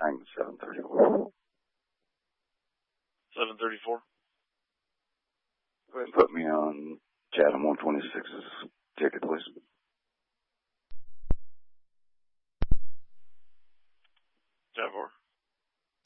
hang 734. 734? Go ahead and put me on Chatham 126's ticket, please. Javor.